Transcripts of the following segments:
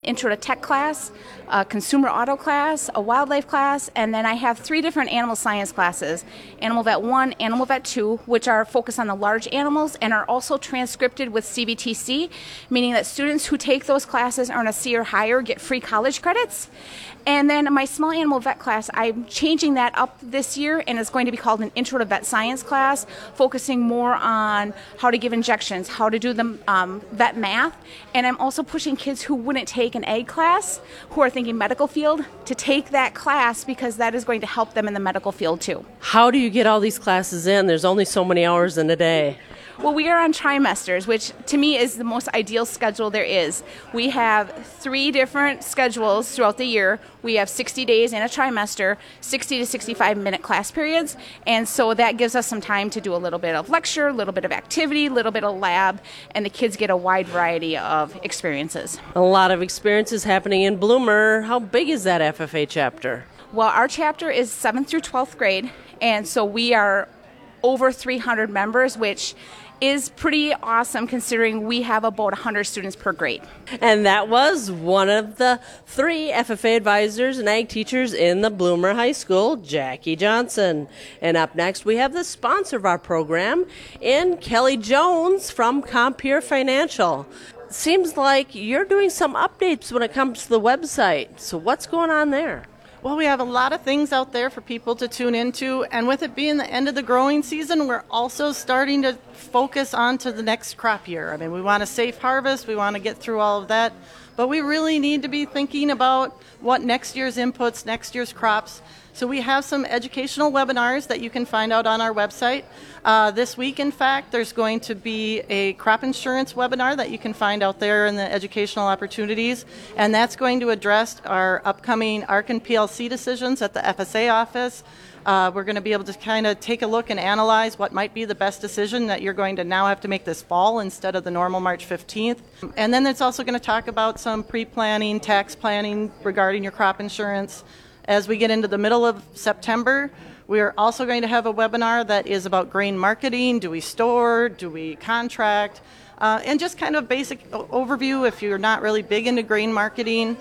intro to tech class, a consumer auto class, a wildlife class, and then I have 3 different animal science classes. Animal Vet 1, Animal Vet 2, which are focused on the large animals and are also transcripted with CVTC, meaning that students who take those classes earn a C or higher get free college credits. And then my small animal vet class, I'm changing that up this year, and it's going to be called an Intro to Vet Science class, focusing more on how to give injections, how to do the vet math. And I'm also pushing kids who wouldn't take an ag class, who are thinking medical field, to take that class because that is going to help them in the medical field too. How do you get all these classes in? There's only so many hours in a day. Well, we are on trimesters, which to me is the most ideal schedule there is. We have 3 different schedules throughout the year. We have 60 days in a trimester, 60 to 65-minute class periods, and so that gives us some time to do a little bit of lecture, a little bit of activity, a little bit of lab, and the kids get a wide variety of experiences. A lot of experiences happening in Bloomer. How big is that FFA chapter? Well, our chapter is 7th through 12th grade, and so we are over 300 members, which is pretty awesome considering we have about 100 students per grade. And that was one of the 3 FFA advisors and ag teachers in the Bloomer High School, Jackie Johnson. And up next, we have the sponsor of our program, in Kelly Jones from Compeer Financial. Seems like you're doing some updates when it comes to the website. So what's going on there? Well, we have a lot of things out there for people to tune into, and with it being the end of the growing season, we're also starting to focus on to the next crop year. I mean, we want a safe harvest, we want to get through all of that, but we really need to be thinking about what next year's inputs, next year's crops. So we have some educational webinars that you can find out on our website. This week, in fact, there's going to be a crop insurance webinar that you can find out there in the educational opportunities, and that's going to address our upcoming ARC and PLC decisions at the FSA office. We're going to be able to kind of take a look and analyze what might be the best decision that you're going to now have to make this fall instead of the normal March 15th. And then it's also going to talk about some pre-planning, tax planning regarding your crop insurance. As we get into the middle of September, we are also going to have a webinar that is about grain marketing. Do we store? Do we contract? And just kind of basic overview if you're not really big into grain marketing.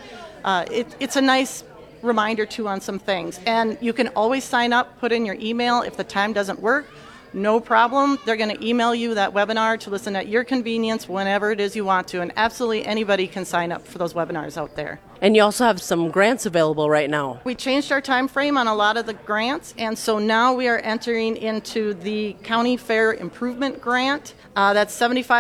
It's a nice reminder too on some things. And you can always sign up, put in your email. If the time doesn't work, no problem. They're going to email you that webinar to listen at your convenience whenever it is you want to. And absolutely anybody can sign up for those webinars out there. And you also have some grants available right now. We changed our time frame on a lot of the grants, and so now we are entering into the County Fair Improvement Grant. That's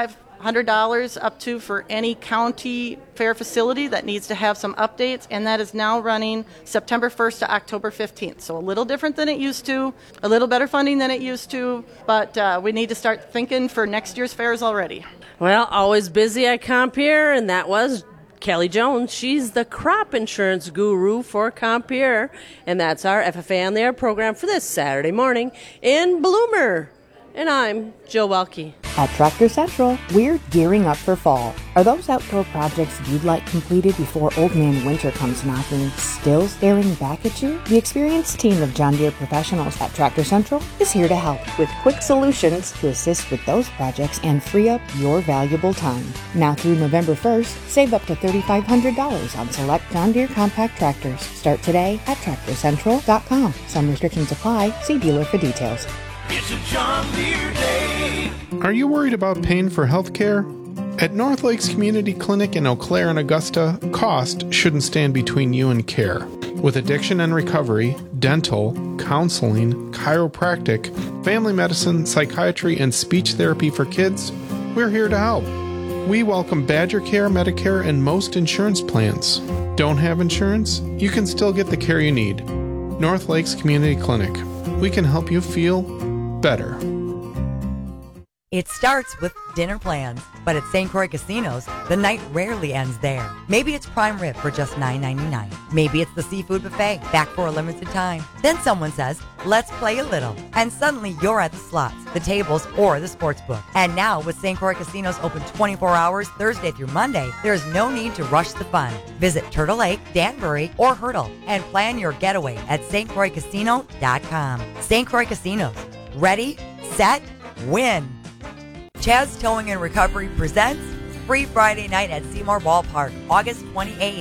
$7,500 up to for any county fair facility that needs to have some updates, and that is now running September 1st to October 15th. So a little different than it used to, a little better funding than it used to, but we need to start thinking for next year's fairs already. Well, always busy at Compeer, and that was Kelly Jones. She's the crop insurance guru for Compeer, and that's our FFA on the Air program for this Saturday morning in Bloomer. And I'm Jill Welke. At Tractor Central, we're gearing up for fall. Are those outdoor projects you'd like completed before Old Man Winter comes knocking still staring back at you? The experienced team of John Deere professionals at Tractor Central is here to help with quick solutions to assist with those projects and free up your valuable time. Now through November 1st, save up to $3,500 on select John Deere compact tractors. Start today at TractorCentral.com. Some restrictions apply. See dealer for details. It's a John Deere day. Are you worried about paying for health care? At North Lakes Community Clinic in Eau Claire and Augusta, cost shouldn't stand between you and care. With addiction and recovery, dental, counseling, chiropractic, family medicine, psychiatry, and speech therapy for kids, we're here to help. We welcome Badger Care, Medicare, and most insurance plans. Don't have insurance? You can still get the care you need. North Lakes Community Clinic. We can help you feel better. It starts with dinner plans, but at St. Croix Casinos, the night rarely ends there. Maybe it's prime rib for just $9.99. Maybe it's the seafood buffet, back for a limited time. Then someone says, let's play a little. And suddenly you're at the slots, the tables, or the sports book. And now with St. Croix Casinos open 24 hours Thursday through Monday, there's no need to rush the fun. Visit Turtle Lake, Danbury, or Hurdle and plan your getaway at stcroixcasino.com. St. Croix Casinos. Ready, set, win. Chaz Towing and Recovery presents Free Friday Night at Seymour Ballpark, August 28th.